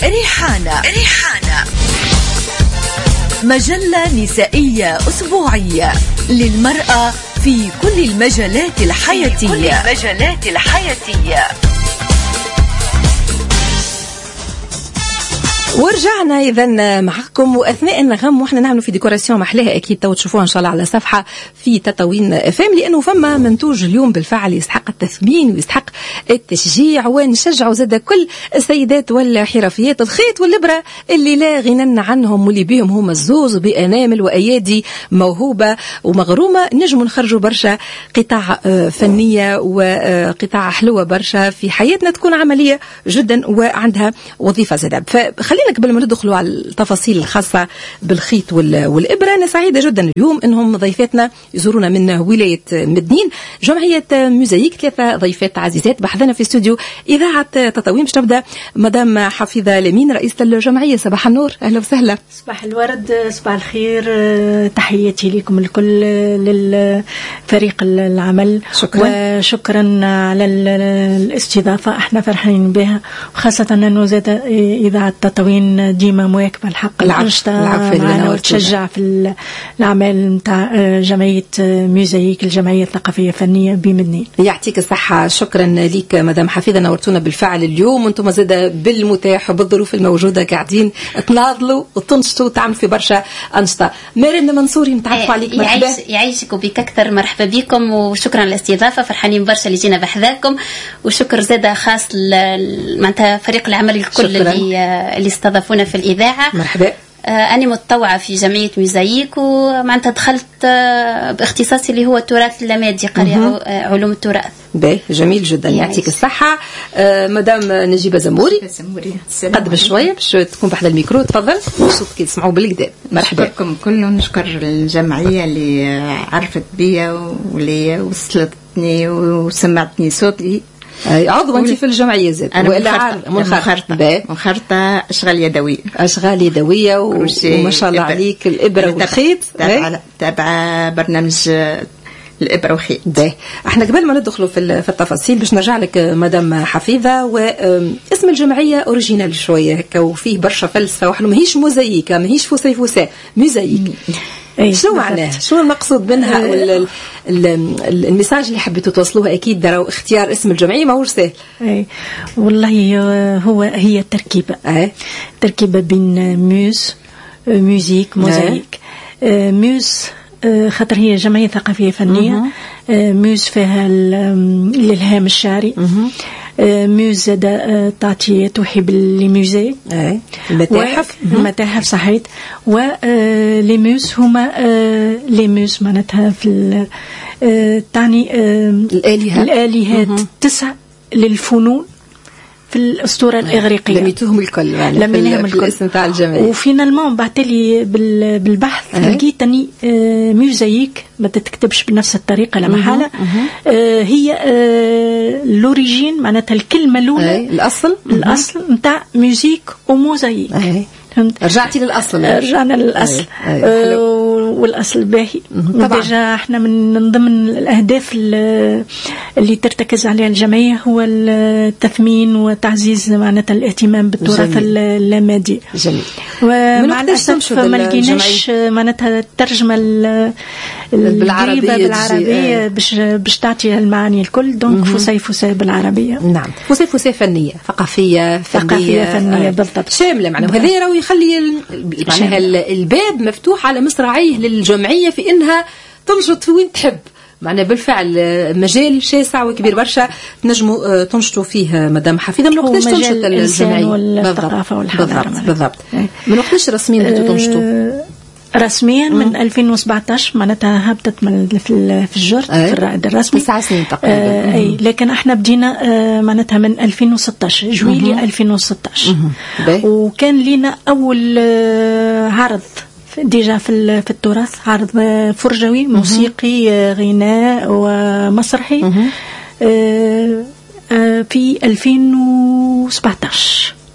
ريحانة مجلة نسائية أسبوعية للمرأة في كل المجالات الحياتية. ورجعنا إذا معكم وأثناء النغم وإحنا نعملوا في ديكوراسيون محلاها أكيد تو تشوفوها إن شاء الله على صفحة في تطاوين FM، لأنه فما منتوج اليوم بالفعل يستحق التثمين ويستحق التشجيع، ونشجعوا زاد كل السيدات والحرفيات الخيط والإبرة اللي لا غنى عنهم واللي بيهم هم الزوز بأنامل وأيادي موهوبة ومغرومة، نجموا نخرجوا برشا قطع فنية وقطع حلوة برشا في حياتنا تكون عملية جدا وعندها وظيفة زاد. فخلينا قبل ما ندخلوا على التفاصيل الخاصة بالخيط والإبرة، أنا سعيدة جدا اليوم أنهم ضيفاتنا يزورونا من ولاية مدنين، جمعية موزايك، ثلاثة ضيفات عزيزات بحثنا في استوديو إذاعة تطاوين. باش تبدأ مدام حفيظة لمين رئيسة الجمعية، صباح النور، أهلا وسهلا. صباح الورد، صباح الخير، تحياتي لكم الكل، للفريق العمل. وشكرا على الاستضافة، احنا فرحانين بها، وخاصة أنه زاد إذاعة تطاوين ديما مواكبة الحق الأنشطة معنا وتشجع في الأعمال متاع جمعية موزايك، الجمعية الثقافية الفنية بمدنين. يعطيك الصحة، شكرا لك مدام حفيظة، نورتونا بالفعل اليوم، وانتم زاد بالمتاح وبالظروف الموجودة قاعدين تناضلوا وتنشطوا وتعملوا في برشا أنشطة. مارن منصوري متعرفوا عليك، مرحبا. يعيشك وبك أكثر، مرحبا بكم وشكرا على الاستضافة، فرحانين برشا اللي جينا بحذاكم، وشكر زاد خاص معناتها فريق العمل الكل اللي استضافونا في الإذاعة. مرحبا. أنا متطوعة في جمعية موزايك، ومعناتها دخلت باختصاصي اللي هو التراث اللامادي، قرية علوم التراث. باهي، جميل جدا، يعطيك الصحة. مدام نجيبة زموري قدم شوية باش تكون بحذا الميكرو، تفضل، صوتك تسمعوا بالكدا. مرحبا. نشكركم كل، ونشكر الجمعية اللي عرفت بيا واللي وصلتني وسمعتني صوتي. عضو انت في الجمعيه زاد ولا منخرطه اشغال يدويه وما شاء الله عليك، الابره والخيط تابع برنامج الابره والخيط. احنا قبل ما ندخلوا في التفاصيل باش نرجع لك مدام حفيظه، واسم الجمعيه اوريجينال شويه هكا وفيه برشا فلسفه، وحنا ماهيش موزايكه، ماهيش فوسيفوسا، موزايك. شنو معناه؟ شنو المقصود منها؟ الميساج اللي حبيتوا توصلوها؟ اكيد دروا اختيار اسم الجمعيه ماهوش سهل. والله هي تركيبه بين موزيك موزايك. موز خاطر هي جمعيه ثقافيه فنيه، موز فيها الالهام الشعري، موز تعطي توحي بالموزي، المتاحف صحيت، ولي موز هما لي موز معناتها في تعني الآلهات 9 للفنون في الأسطورة الإغريقية. لميتوهم الكل يعني في الاسم تاع الجمعية. وفينالمون بعتلي بالبحث لقيت أني موزايك ما تتكتبش بنفس الطريقة لا محالة. هي لوريجين معناتها الكلمة الأولى، الأصل نتاع موزيك وموزايك. رجعتي للأصل. رجعنا للأصل. والأصل باهي. ديجا احنا من ضمن الأهداف اللي ترتكز عليها الجمعية هو التثمين وتعزيز معناتها الاهتمام بالتراث اللامادي. جميل. ومع الأسف ما لقيناش معناتها الترجمة بالعربية باش تعطي المعاني الكل، دونك فوسيفوسا بالعربية. نعم، فوسيفوسا فنية ثقافية بالضبط، شاملة معناها. وهذا راهو يخلي معناها الباب مفتوح على مصراعيه للجمعية في إنها تنشط وين تحب. معنا بالفعل مجال شاسع وكبير برشا تنجموا تنشطوا فيه مدام حفيظة. من وقتاش تنشط الجمعية؟ والثقافة والحضارة. بالضبط. من وقتاش رسميا بدأتوا تنشطوا؟ رسميا من 2017 معناتها هبطت في الجرد في الرائد الرسمي 9 سنين تقريبا. لكن احنا بدينا معناتها من 2016 جويلية 2016. وكان لنا أول عرض ديجا في التراث، عرض فرجوي موسيقي غناء ومسرحي في 2017 معناتها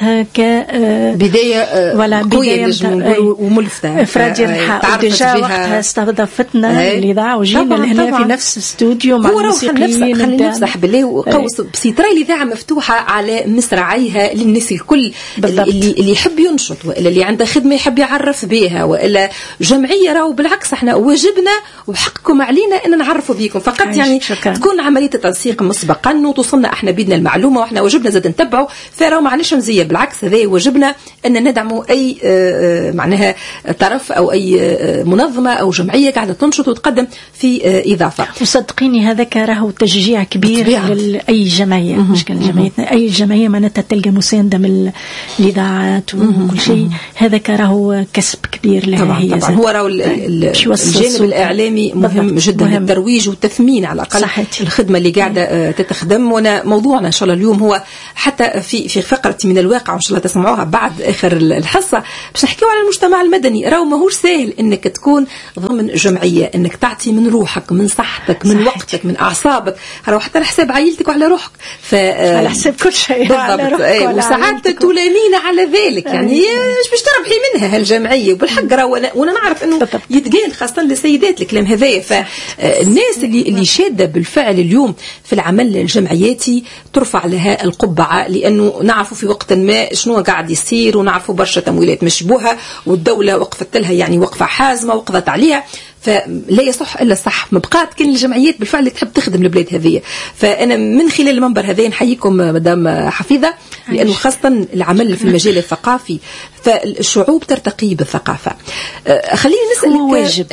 معناتها بداية قوية وملفتة في راديو الحق. ديجا وقتها استضافتنا الإذاعة وجينا لهنا في نفس الاستوديو مع الموسيقيين. خلينا نفسح بالله وقوس بسيطرة الإذاعة مفتوحة على مصراعيها للناس الكل اللي يحب ينشط وإلا اللي عنده خدمة يحب يعرف بها وإلا جمعية. راهو بالعكس احنا واجبنا وحقكم علينا ان نعرفوا بيكم فقط يعني تكون عملية التنسيق مسبقا وتوصلنا احنا بيدنا المعلومة واحنا واجبنا زاد نتبعوا. فراهو معلش نزيه بالعكس هذا واجبنا ان ندعموا اي معناها طرف او اي منظمة او جمعية قاعدة تنشط وتقدم في اضافة. وصدقيني هذاك راهو تشجيع كبير لاي جمعية مش كان جمعيتنا اي جمعية معناتها تلقى مساندة من الاذاعات وكل شيء. هذاك راهو كسب كبير لها هي. طبعا هو راهو الجانب الإعلامي مهم جدا. الترويج والتثمين على الأقل الخدمة اللي قاعدة تتخدم. وانا موضوعنا إن شاء الله اليوم هو حتى في فقرة من الواقع وإن شاء الله تسمعوها بعد آخر الحصة باش نحكيو على المجتمع المدني. راهو ماهوش سهل إنك تكون ضمن جمعية إنك تعطي من روحك من صحتك من وقتك من أعصابك. راهو حتى على حساب عائلتك وعلى روحك على حساب كل شيء بالضبط. وساعات تلامين على ذلك يعني ايش باش تربحي منها هالجمعية. وبالحق راهو وانا نعرف انه يتقال خاصة للسيدات الكلام هذايا. فالناس اللي شادة بالفعل اليوم في العمل الجمعياتي ترفع لها القبعة لأنه نعرفوا في وقت ما شنو قاعد يصير ونعرفوا برشا تمويلات مشبوهة والدولة وقفت لها يعني وقفة حازمة وقضت عليها. فلا يصح إلا الصح مبقات كل الجمعيات بالفعل اللي تحب تخدم البلاد هذه. فأنا من خلال المنبر هذا نحييكم مدام حفيظة لأنه خاصة العمل في المجال الثقافي فالشعوب ترتقي بالثقافة. خلينا نسألك واجب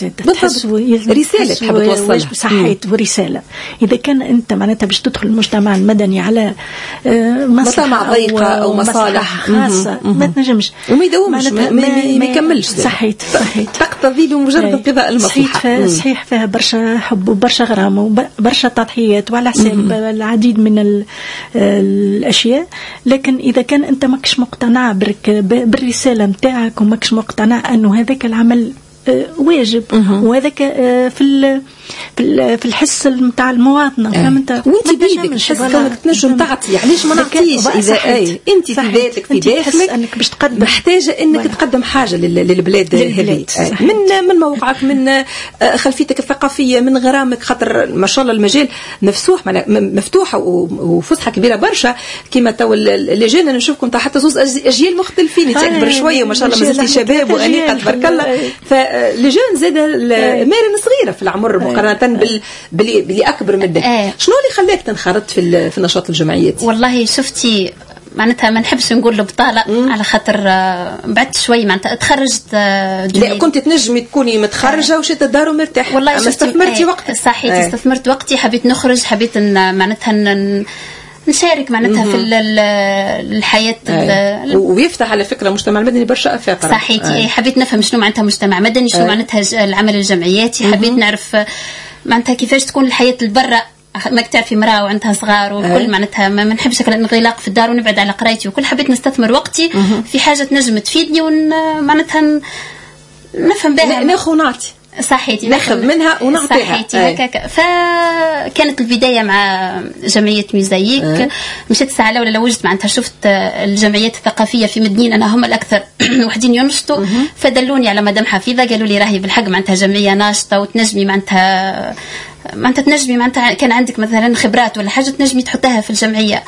رسالة تحب توصلها صحيت ورسالة. إذا كان أنت معناتها باش تدخل المجتمع المدني على مصلحة ضيقة أو مصالح خاصة ما تنجمش وما يدومش ما يكملش. صحيت تقتضي بمجرد انقضاء المصلحة. صحيح فيها برشا حب وبرشا غرام وبرشا تضحيات وعلى حساب العديد من الأشياء. لكن إذا كان أنت ماكش مقتنع بالرسالة متاعك وماكش مقتنع أنه هذاك العمل واجب وهذاك في الحس نتاع المواطنه فهمت وانت بيدك تحس انك تنجم تعطي علاش ما نعطيش اذا انت في ذاتك في داخلك انك باش تقدم محتاجه انك تقدم حاجه للبلاد هذه من موقعك من خلفيتك الثقافيه من غرامك خاطر ما شاء الله المجال مفتوحه وفسحه كبيره برشا كما تو اللجان انا نشوفكم حتى زوز اجيال مختلفين انت اكبر شويه وما شاء الله مازلتي شباب وانيقه تبارك الله. فلجان زاد مارن صغيره في العمر مقارنه باللي اكبر منك. شنو اللي خلاك تنخرط في نشاط الجمعيات؟ والله شفتي معناتها ما نحبش نقول بطالة على خاطر بعدت شوي معناتها تخرجت لا كنت تنجمي تكوني متخرجة وشيت الدار ومرتاح والله استثمرتي وقتك صحيح استثمرت وقتي حبيت نخرج حبيت معناتها نشارك معناتها في الحياة ويفتح على فكرة مجتمع المدني برشا أفاق صحيح حبيت نفهم شنو معناتها مجتمع مدني شنو معناتها العمل الجمعياتي حبيت نعرف معناتها كيفاش تكون الحياة البرة ما تعرفي مرأة وعندها صغار وكل معناتها ما نحبش انغلاق في الدار ونبعد على قرايتي وكل حبيت نستثمر وقتي في حاجة تنجم تفيدني معناتها نفهم بها ناخذ نعطي صحيتي ناخذ منها ونعطيها صحيتي هكاك. فكانت البداية مع جمعية ميزايك مشيت ساعة الأولى لوجدت معناتها شفت الجمعيات الثقافية في مدينة أنا هم الأكثر وحدين ينشطوا فدلوني على مدام حفيظة قالوا لي راهي بالحق معناتها جمعية ناشطة وتنجمي معناتها تنجمي معناتها كان عندك مثلا خبرات ولا حاجة تنجمي تحطها في الجمعية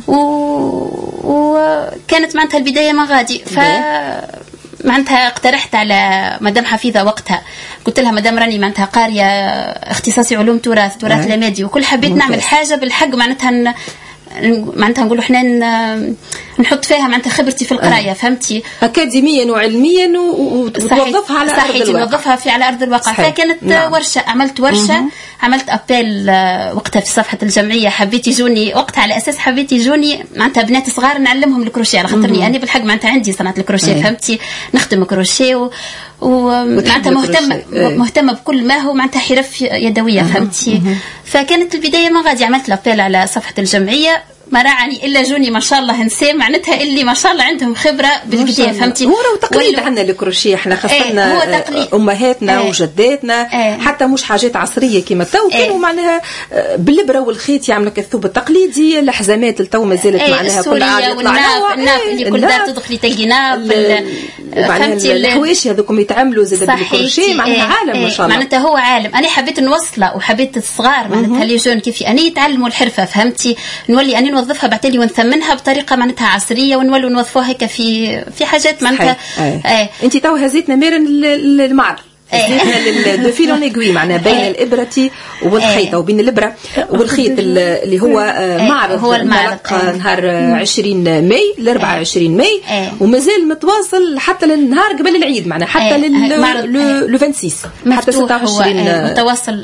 وكانت معناتها البداية ما غادي معناتها اقترحت على مدام حفيظة وقتها قلت لها مدام راني معناتها قارية اختصاصي علوم تراث لامادي وكل حبيت نعمل حاجة بالحق معناتها نقول احنا نحط فيها معناتها خبرتي في القرايه فهمتي اكاديميا وعلميا وتوظفها على ارض الواقع توظفها على ارض الواقع فكانت ورشه عملت ابيل وقتها في صفحه الجمعيه حبيت يجوني وقتها على اساس حبيت يجوني معناتها بنات صغار نعلمهم الكروشيه على خاطرني انا بالحق معناتها عندي صنعه الكروشيه فهمتي نخدم كروشيه ومعناتها مهتمه بكل ما هو معناتها حرف يدويه فهمتي فكانت البدايه ما غادي عملت لابيل على صفحه الجمعيه ما رعني الا جوني ما شاء الله نساء معناتها اللي ما شاء الله عندهم خبره بالكدا فهمتي. هو تقليد عندنا الكروشيه احنا خاصه امهاتنا وجداتنا حتى مش حاجات عصريه كما تو كانوا معناها بالابره والخيط يعملوا الثوب التقليدي. الحزامات التو ما زالت معناها كل عام والناف اللي كل دار تدخلي تلقي ناف فهمتي الحواشي هذوكم يتعملوا زاد بالكروشيه معناها عالم ما شاء الله. معناتها هو عالم. انا حبيت نوصله وحبيت الصغار معناتها لي جون كيف اني يتعلموا الحرفه فهمتي نولي اني نوظفها بعتلي ونثمنها بطريقه معناتها عصريه ونولوا نوظفوها هيك في حاجات معناتها. انت تو هزيتنا ميرن المعرض زيتنا للدفيل اونيغوي معناها بين الابره والخيط وبين الابره والخيط اللي هو معرض هو المعرض نهار 20 ماي ل 24 ماي ومازال متواصل حتى للنهار قبل العيد معناها حتى لو 26 حتى 26 متواصل.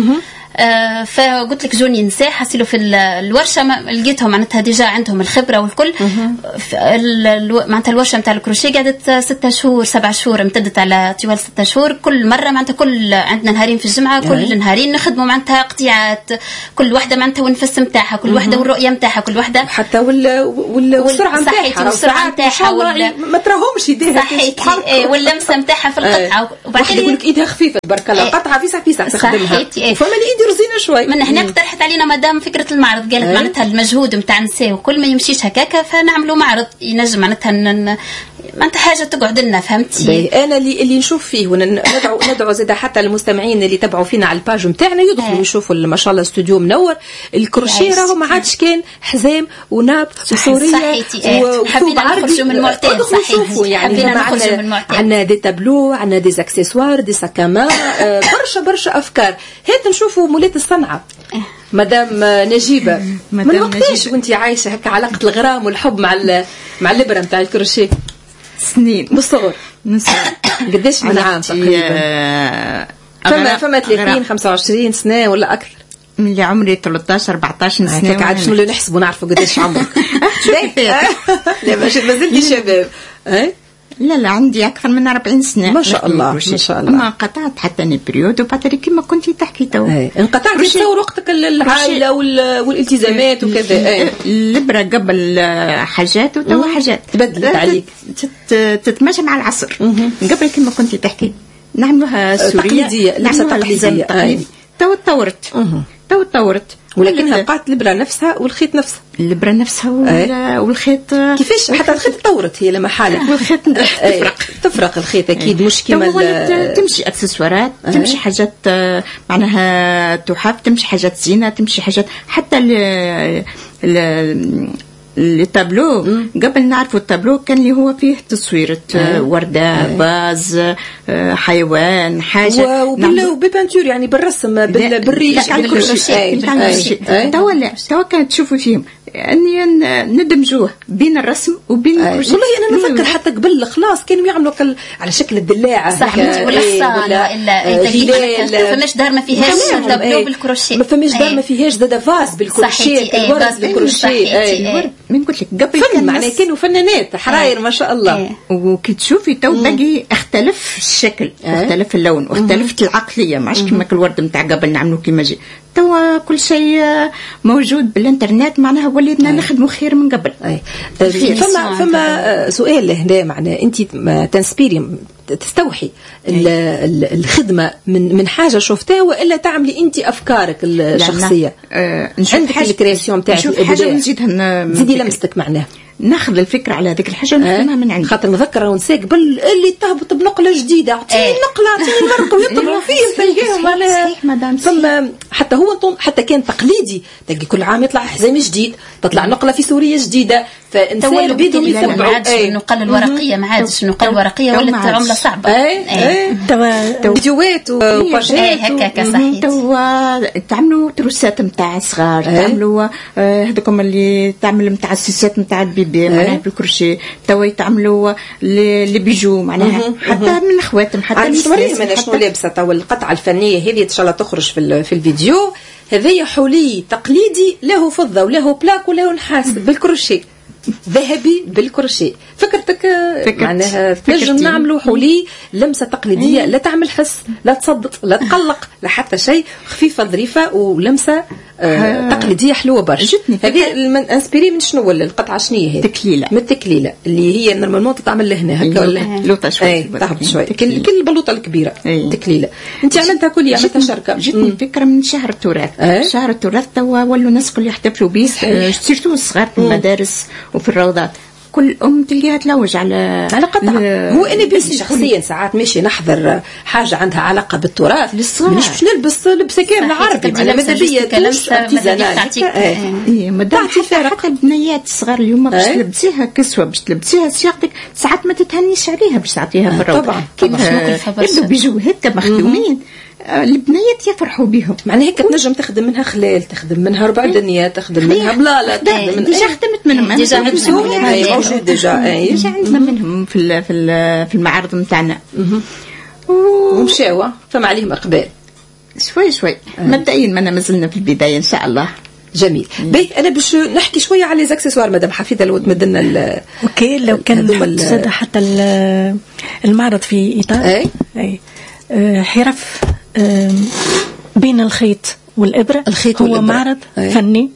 فقلت لك جوني نساء حصلوا في الورشه لقيتهم معناتها ديجا عندهم الخبره والكل. معناتها الورشه نتاع الكروشيه قعدت 6 شهور 7 شهور امتدت على طوال 6 شهور. كل مره معناتها كل عندنا نهارين في الجمعه كل نهارين نخدموا معناتها قطيعات كل واحده معناتها والنفس نتاعها كل واحده والرؤيه نتاعها كل واحده حتى والسرعه نتاعها والسرعه نتاعها ما تراهمش يديها واللمسه نتاعها في القطعه. وبعدين يقول لك ايدها خفيفه تبارك الله قطعه في ساعه تخدمها فما لي رزينه شوي. من هنا اقترحت علينا مدام فكره المعرض قالت معناتها المجهود نتاع النساء وكل ما يمشيش هكاكا فنعملوا معرض ينجم معناتها معناتها حاجه تقعد لنا فهمتي. انا اللي نشوف فيه ندعو زاد حتى المستمعين اللي تبعوا فينا على الباج نتاعنا يدخلوا يشوفوا ما شاء الله استوديو منور. الكروشيه راهو ما عادش كان حزام وناب وسوريه حبينا نخرجوا من المعتاد صحيح يعني نخرجوا من المعتاد. عندنا دي تابلو عندنا دي اكسسوار دي ساكاما برشا افكار. هات نشوفوا مولات الصنعه مدام نجيبه من وقتاش وانت عايشه هكا علاقه الغرام والحب مع الابره نتاع الكروشيه؟ سنين بالصغر قداش من عام تقريبا؟ فما 30 25 سنه ولا اكثر؟ من اللي عمري 13 14 سنه هكا عاد شنو نحسبوا نعرفوا قداش عمرك. لا ما زلتي شباب. لا عندي اكثر من 40 سنه ما شاء الله ما شاء الله. ما قطعت حتى اني بريود وبعد كيما كنتي تحكي تو انقطعت تصور وقتك العائله والالتزامات وكذا. الابره قبل حاجات وتوا حاجات تبدلت عليك تتماشى مع العصر. قبل كيما كنتي تحكي نعملوها سوريه تقليديه لبسه تقليديه تو تطورت ولكنها بقات الابره نفسها والخيط نفسه. الابره نفسها والخيط كيفاش حتى الخيط تطورت هي لما حالك والخيط تفرق الخيط اكيد مش كيما تمشي اكسسوارات تمشي حاجات معناها تحف تمشي حاجات زينه تمشي حاجات حتى التابلو. قبل نعرفوا التابلو كان اللي هو فيه تصويرة وردة باز حيوان حاجة وببانتور يعني بالرسم بالريش توا كانت تشوفوا فيهم اني ندمجوه بين الرسم وبين الكروشيه. والله انا نفكر حتى قبل خلاص كانوا يعملوا على شكل الدلاعه صحيح ولا الا فماش دار ما فيهاش تابلو بالكروشيه ما فماش دار ما فيهاش زاد فاز بالكروشيه الورد بالكروشيه. من قلت لك قبل كانوا فنانات حراير ما شاء الله. وكي تشوفي تو باقي اختلف الشكل واختلف اللون واختلفت العقليه ماش كيما الورد نتاع قبل نعملوا كيما جي. توا كل شيء موجود بالانترنت معناها ولينا نخدموا خير من قبل. فما سؤال هنا معناه انت تنسبيري تستوحي الخدمه من حاجه شفتها والا تعملي انت افكارك الشخصيه؟ عندك الكرياسيون تاعك حاجه نزيدها زيدي لمستك معناها ناخذ الفكره على هذيك الحاجه ونخدمها من عندي. خاطر نذكر ونساق اللي تهبط بنقله جديده اعطيني نقله اعطيني ورقه ويطلعوا فيه تلقاهم معناها ثم حتى هو حتى كان تقليدي تلقي كل عام يطلع حزام جديد تطلع نقله في سوريا جديده فانسان بيدهم يتبعوا. النقله الورقيه ما عادش النقله الورقيه ولات عمله صعبه. فيديوهات وباجات هكاك صحيح. توا تعملوا تروسات نتاع صغار تعملوا هذوكم اللي تعمل نتاع السيسات نتاع معناها بالكروشيه توا يتعملوا اللي بيجو معناها حتى من خواتم حتى من شنو لابسه توا القطعه الفنيه هذه ان شاء الله تخرج في الفيديو. هذايا حولي تقليدي له فضه وله بلاك وله نحاس بالكروشيه ذهبي بالكروشيه. فكرتك معناها نجم نعملوا حولي لمسه تقليديه لا تعمل حس لا تصدق لا تقلق لا حتى شيء خفيفه ظريفه ولمسه تقليديه حلوه برشا. هذه انسبيري من شنو ولا القطعه شنو هي؟ تكليله. من التكليله اللي هي نورمالمون تتعمل لهنا هكا ولا لوطه شويه تهبط شويه كل البلوطه الكبيره تكليله. انت عملتها كل عملتها شركه؟ جتني فكره من شهر التراث. شهر التراث توا ولوا الناس كل يحتفلوا به، سيرتو الصغار في المدارس وفي الروضات، كل تلقاها تلوج على قطعه. هو انا بس شخصيا ساعات ماشي نحضر حاجه عندها علاقه بالتراث مش باش نلبس لبسه كامله عربي على ماذا بيا تعطي حتى البنيات الصغار اليوم باش تلبسيها كسوه باش تلبسيها سياقتك ساعات ما تتهنيش عليها باش تعطيها في الروضه. طبعا يبدو بيجوا هكا مخدومين البنيات يفرحوا بهم. معناها هيك تنجم تخدم منها خلال، تخدم منها ربع دنيا، تخدم منها بلاله، تخدم ديجا خدمت منهم ديجا موجود ديجا عندنا منهم في المعارض نتاعنا ومشاوة فما عليهم اقبال شوي مبدئيا ما مازلنا في البدايه ان شاء الله. جميل. باهي انا باش نحكي شويه على لي زاكسيسوار مدام حفيظه لو تمد لنا اوكي لو كان زاد حتى المعرض في ايطاليا حرف بين الخيط والإبرة. هو معرض فني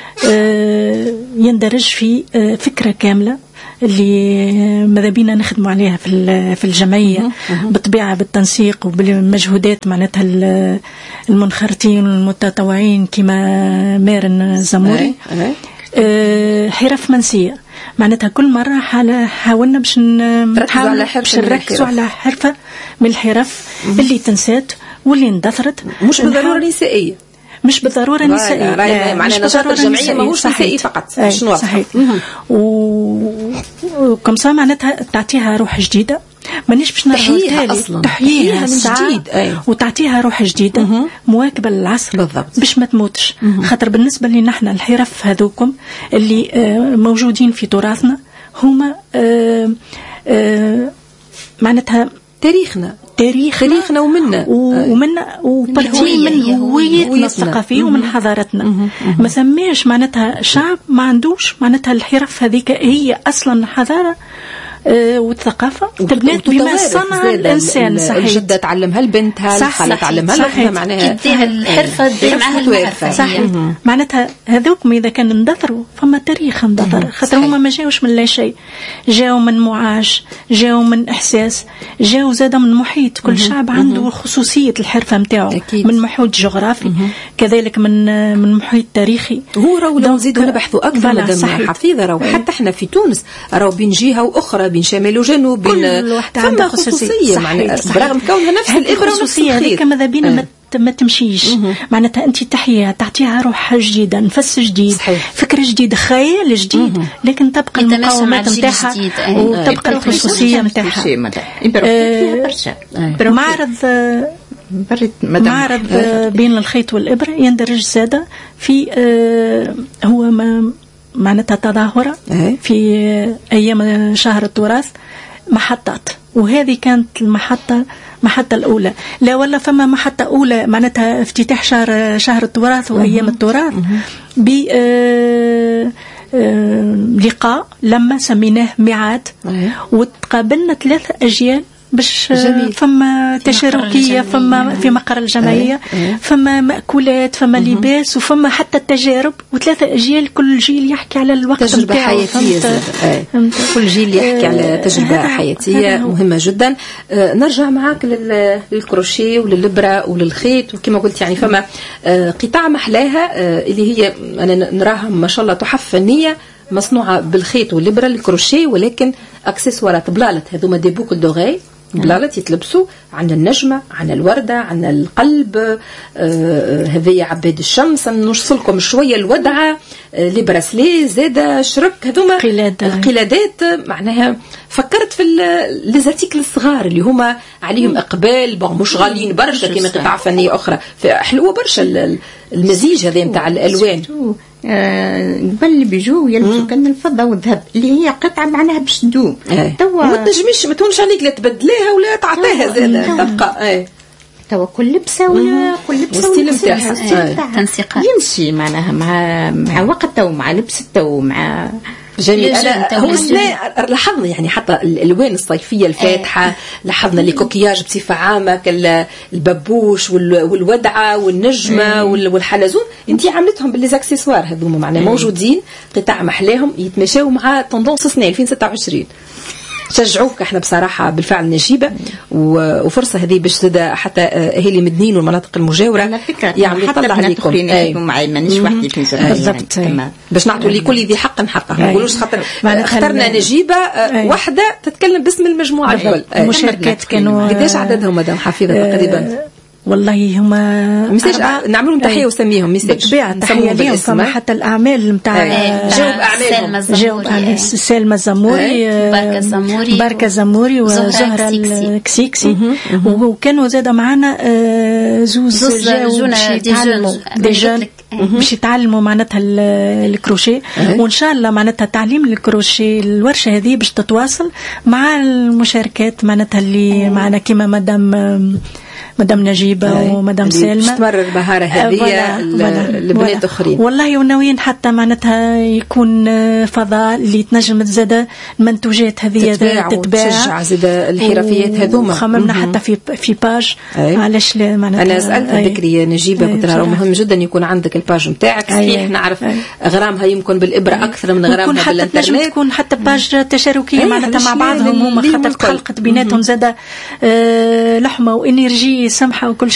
يندرج في فكرة كاملة اللي ماذا بينا نخدموا عليها في الجمعية بالطبيعة بالتنسيق وبالمجهودات معناتها المنخرطين والمتطوعين كما مارن زموري. حرف منسية معناتها كل مرة حاولنا باش نركزوا على حرفة من الحرف اللي تنسات واللي اندثرت. مش بالضرورة نسائية، مش بالضرورة نسائية، معناها نشاط الجمعية ماهوش نسائي فقط. شنو صحيح. وكم صار معناتها تعطيها روح جديدة، مانيش باش تحييها اصلا، تحييها من جديد وتعطيها روح جديده مواكبه للعصر بالضبط باش ما تموتش. خاطر بالنسبه لنا نحن الحرف هذوكم اللي موجودين في تراثنا هما معناتها تاريخنا ومنا وبرتين من هويتنا الثقافية ومن حضارتنا. ما سميش معناتها شعب ما عندوش معناتها الحرف هذيك هي أصلا حضارة والثقافة تبنات بما صنع الإنسان. صحيح. الجدة تعلمها لبنتها، الخالة تعلمها لها، معناها تديها الحرفة تدي معها المعرفة. صحيح. معناتها هذوكم إذا كان اندثروا فما تاريخ اندثر، خاطر هما ما جاوش من لا شيء، جاو من معاش، جاو من إحساس، جاو زادا من محيط. كل شعب عنده خصوصية الحرفة متاعه من محيط جغرافي كذلك من محيط تاريخي. هو راهو لو نزيدوا نبحثوا أكثر مدام حفيظة راهو حتى احنا في تونس راهو بين جهة وأخرى بين شمال وجنوب بين فما خصوصية برغم كونها نفس الإبرة خصوصية هذيك ماذا بينا ما تمشيش. معناتها أنت تحية تعطيها روح جديدة، نفس جديد، فكر جديد، خيال جديد، لكن تبقى المقاومات نتاعها وتبقى الخصوصية نتاعها. معرض بين الخيط والإبرة يندرج سادة في هو معناتها تظاهرة في أيام شهر التراث محطات، وهذه كانت المحطة الأولى. لا ولا فما محطة أولى معناتها افتتاح شهر التراث وأيام التراث بلقاء لما سميناه ميعاد، وتقابلنا 3 أجيال باش فما تشاركية، فما في مقر الجمعية، فما مأكولات، فما لباس، وفما حتى التجارب، و3 أجيال كل جيل يحكي على الوقت تجربة حياتية. كل جيل يحكي على تجربة حياتية مهمة جدا. نرجع معاك للكروشيه وللإبرة وللخيط، وكما قلت يعني فما قطاع محلاها اللي هي أنا نراها ما شاء الله تحف فنية مصنوعة بالخيط والإبرة الكروشيه، ولكن أكسسوارات بلالت هذوما دي بوكل دوغي بلالت يتلبسوا. عندنا النجمة، عندنا الوردة، عندنا القلب، هذه عباد الشمس، نوصلكم شوية الودعة، لي براسلي زادة شرك، هذوما القلادات. معناها فكرت في ليزارتيكل الصغار اللي هما عليهم إقبال، مش غاليين برشا كما قطع فنية أخرى، حلوة برشا المزيج هذا نتاع الألوان. قبل اللي بيجوا يلبسوا كان الفضة والذهب اللي هي قطعة معناها باش تدوم. توا ما تنجمش ما تونش عليك لا تبدليها ولا تعطيها زاد تبقى. توا كل لبسه ولا كل لبسه تنسيق يمشي معناها مع وقته ومع لبسته ومع جميل. هو لاحظنا يعني حتى الالوان الصيفيه الفاتحه لاحظنا لي كوكياج بصفه عامه الببوش والودعه والنجمه والحلزون انت عملتهم بالليزاكسيسوار هذوما معناها موجودين قطع محلاهم يتماشاو مع تندونس السنه 2026. شجعوك احنا بصراحه بالفعل نجيبه وفرصه هذه باش تبدا حتى اهالي مدنين والمناطق المجاوره على فكره يعني حتى بنات اخرين معي مانيش وحدي في بالضبط باش نعطوا لكل ذي حق حقه ما نقولوش خاطر اخترنا نجيبه واحده تتكلم باسم المجموعه الكل. المشاركات كانوا قداش عددهم مدام حفيظه تقريبا؟ والله هما مساج نعمل لهم تحيه وسميهم مساج بالطبيعه تحيه لهم. فما حتى الاعمال نتاع جاوب اعمال سلمى الزموري بركه زموري وزهره الكسيكسي وكانوا زاد معنا زوز جاوا باش يتعلموا معناتها الكروشيه وان شاء الله معناتها تعليم الكروشيه الورشه هذه باش تتواصل مع المشاركات معناتها اللي معنا كما مدام نجيبة ومدام سلمى تمرر المهارة هذه لبنات أخرين. والله وناويين حتى معناتها يكون فضاء اللي تنجم تزاد المنتوجات هذه تتباع تشجع زاد الحرفيات هذوما. خممنا حتى في باج علاش لا معناتها. أنا سألت ذكري نجيبة قلت لها مهم جدا يكون عندك الباج نتاعك صحيح نعرف غرامها يمكن بالإبرة أكثر من غرامها بالإنترنت تكون حتى باج تشاركية معناتها مع بعضهم هما خاطر تخلقت بيناتهم زاد لحمة وإنرجي سمحة وكل